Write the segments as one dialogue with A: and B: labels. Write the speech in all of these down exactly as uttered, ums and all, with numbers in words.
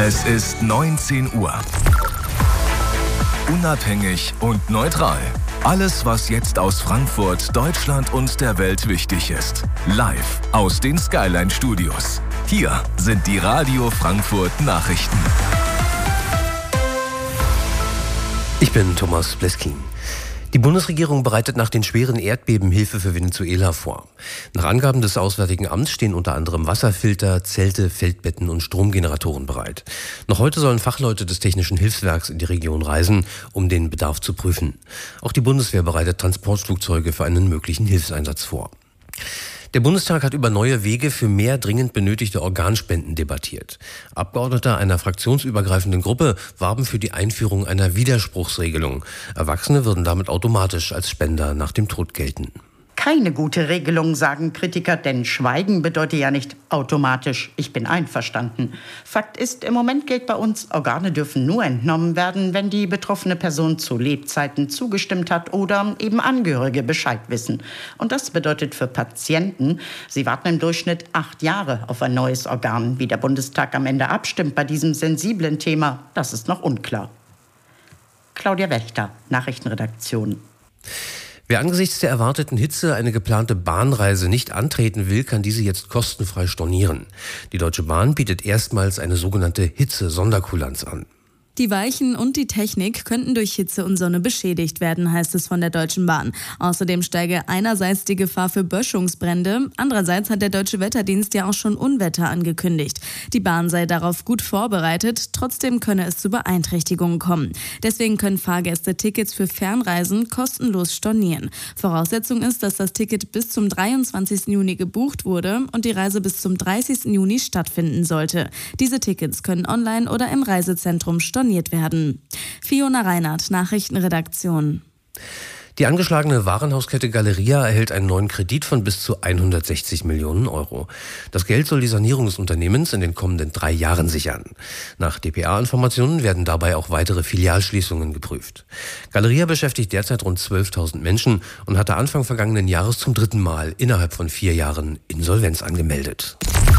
A: Es ist neunzehn Uhr. Unabhängig und neutral. Alles, was jetzt aus Frankfurt, Deutschland und der Welt wichtig ist. Live aus den Skyline Studios. Hier sind die Radio Frankfurt Nachrichten.
B: Ich bin Thomas Bleskin. Die Bundesregierung bereitet nach den schweren Erdbeben Hilfe für Venezuela vor. Nach Angaben des Auswärtigen Amts stehen unter anderem Wasserfilter, Zelte, Feldbetten und Stromgeneratoren bereit. Noch heute sollen Fachleute des Technischen Hilfswerks in die Region reisen, um den Bedarf zu prüfen. Auch die Bundeswehr bereitet Transportflugzeuge für einen möglichen Hilfseinsatz vor. Der Bundestag hat über neue Wege für mehr dringend benötigte Organspenden debattiert. Abgeordnete einer fraktionsübergreifenden Gruppe warben für die Einführung einer Widerspruchsregelung. Erwachsene würden damit automatisch als Spender nach dem Tod gelten.
C: Keine gute Regelung, sagen Kritiker, denn Schweigen bedeutet ja nicht automatisch, ich bin einverstanden. Fakt ist, im Moment gilt bei uns, Organe dürfen nur entnommen werden, wenn die betroffene Person zu Lebzeiten zugestimmt hat oder eben Angehörige Bescheid wissen. Und das bedeutet für Patienten, sie warten im Durchschnitt acht Jahre auf ein neues Organ. Wie der Bundestag am Ende abstimmt bei diesem sensiblen Thema, das ist noch unklar. Claudia Wächter, Nachrichtenredaktion.
B: Wer angesichts der erwarteten Hitze eine geplante Bahnreise nicht antreten will, kann diese jetzt kostenfrei stornieren. Die Deutsche Bahn bietet erstmals eine sogenannte Hitze-Sonderkulanz an.
D: Die Weichen und die Technik könnten durch Hitze und Sonne beschädigt werden, heißt es von der Deutschen Bahn. Außerdem steige einerseits die Gefahr für Böschungsbrände, andererseits hat der Deutsche Wetterdienst ja auch schon Unwetter angekündigt. Die Bahn sei darauf gut vorbereitet, trotzdem könne es zu Beeinträchtigungen kommen. Deswegen können Fahrgäste Tickets für Fernreisen kostenlos stornieren. Voraussetzung ist, dass das Ticket bis zum dreiundzwanzigsten Juni gebucht wurde und die Reise bis zum dreißigsten Juni stattfinden sollte. Diese Tickets können online oder im Reisezentrum storniert werden. Fiona Reinhardt, Nachrichtenredaktion.
B: Die angeschlagene Warenhauskette Galeria erhält einen neuen Kredit von bis zu hundertsechzig Millionen Euro. Das Geld soll die Sanierung des Unternehmens in den kommenden drei Jahren sichern. Nach D P A-Informationen werden dabei auch weitere Filialschließungen geprüft. Galeria beschäftigt derzeit rund zwölftausend Menschen und hatte Anfang vergangenen Jahres zum dritten Mal innerhalb von vier Jahren Insolvenz angemeldet.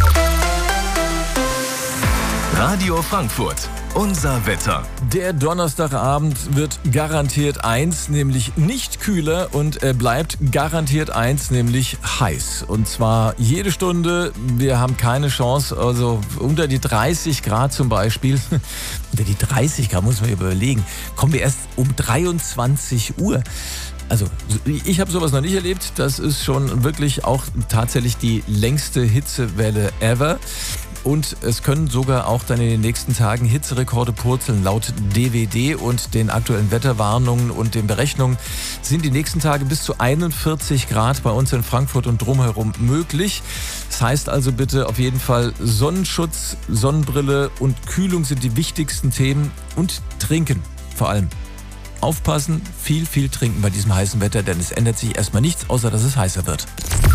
A: Radio Frankfurt, unser Wetter.
E: Der Donnerstagabend wird garantiert eins, nämlich nicht kühler, und er bleibt garantiert eins, nämlich heiß. Und zwar jede Stunde. Wir haben keine Chance, also unter die dreißig Grad zum Beispiel. Unter die dreißig Grad muss man überlegen. Kommen wir erst um dreiundzwanzig Uhr. Also ich habe sowas noch nicht erlebt. Das ist schon wirklich auch tatsächlich die längste Hitzewelle ever. Und es können sogar auch dann in den nächsten Tagen Hitzerekorde purzeln. Laut D W D und den aktuellen Wetterwarnungen und den Berechnungen sind die nächsten Tage bis zu einundvierzig Grad bei uns in Frankfurt und drumherum möglich. Das heißt also bitte auf jeden Fall Sonnenschutz, Sonnenbrille und Kühlung sind die wichtigsten Themen, und trinken vor allem. Aufpassen, viel, viel trinken bei diesem heißen Wetter, denn es ändert sich erstmal nichts, außer dass es heißer wird.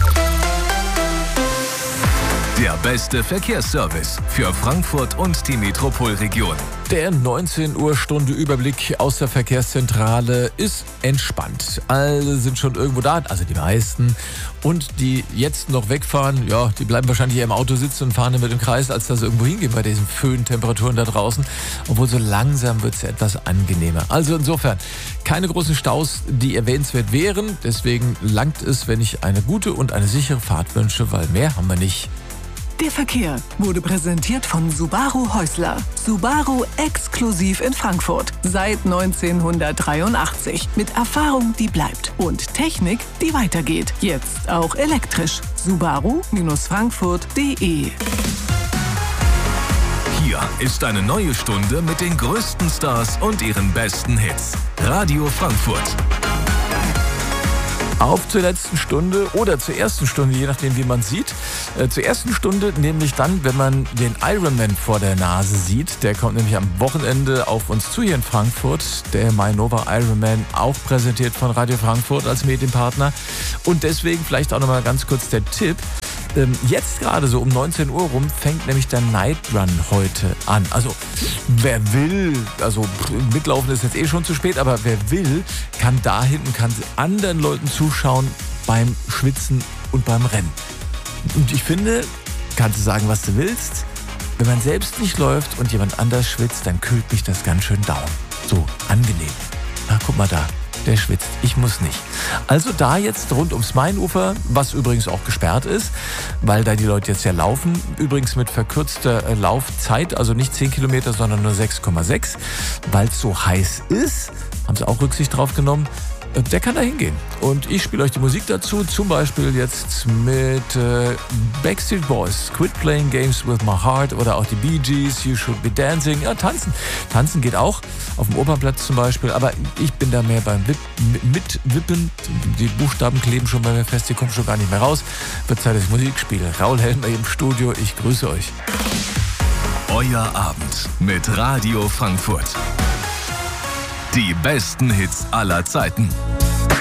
A: Der beste Verkehrsservice für Frankfurt und die Metropolregion.
E: Der neunzehn Uhr Stunde Überblick aus der Verkehrszentrale ist entspannt. Alle sind schon irgendwo da, also die meisten. Und die jetzt noch wegfahren, ja, die bleiben wahrscheinlich eher im Auto sitzen und fahren dann mit dem Kreis, als dass sie irgendwo hingehen bei diesen Föhntemperaturen da draußen. Obwohl so langsam wird es etwas angenehmer. Also insofern keine großen Staus, die erwähnenswert wären. Deswegen langt es, wenn ich eine gute und eine sichere Fahrt wünsche, weil mehr haben wir nicht.
F: Der Verkehr wurde präsentiert von Subaru Häusler. Subaru exklusiv in Frankfurt. Seit neunzehnhundertdreiundachtzig. Mit Erfahrung, die bleibt. Und Technik, die weitergeht. Jetzt auch elektrisch. Subaru Frankfurt punkt de.
A: Hier ist eine neue Stunde mit den größten Stars und ihren besten Hits. Radio Frankfurt.
E: Auf zur letzten Stunde oder zur ersten Stunde, je nachdem wie man sieht. Äh, zur ersten Stunde nämlich dann, wenn man den Ironman vor der Nase sieht. Der kommt nämlich am Wochenende auf uns zu hier in Frankfurt. Der MyNova Ironman, auch präsentiert von Radio Frankfurt als Medienpartner. Und deswegen vielleicht auch nochmal ganz kurz der Tipp. Ähm, jetzt gerade so um neunzehn Uhr rum fängt nämlich der Night Run heute an. Also wer will, also mitlaufen ist jetzt eh schon zu spät, aber wer will, kann da hinten, kann anderen Leuten zuschauen beim Schwitzen und beim Rennen. Und ich finde, kannst du sagen, was du willst, wenn man selbst nicht läuft und jemand anders schwitzt, dann kühlt mich das ganz schön down. So angenehm. Na, guck mal da. Der schwitzt, ich muss nicht. Also da jetzt rund ums Mainufer, was übrigens auch gesperrt ist, weil da die Leute jetzt ja laufen, übrigens mit verkürzter Laufzeit, also nicht zehn Kilometer, sondern nur sechs Komma sechs, weil es so heiß ist, haben sie auch Rücksicht drauf genommen, der kann da hingehen. Und ich spiele euch die Musik dazu, zum Beispiel jetzt mit äh, Backstreet Boys, Quit Playing Games with My Heart oder auch die Bee Gees, You Should Be Dancing. Ja, tanzen. Tanzen geht auch, auf dem Opernplatz zum Beispiel, aber ich bin da mehr beim Wip, mit Wippen. Die Buchstaben kleben schon bei mir fest, die kommen schon gar nicht mehr raus. Wird Zeit, dass ich Musik spiele. Raul Helmer im Studio, ich grüße euch.
A: Euer Abend mit Radio Frankfurt. Die besten Hits aller Zeiten.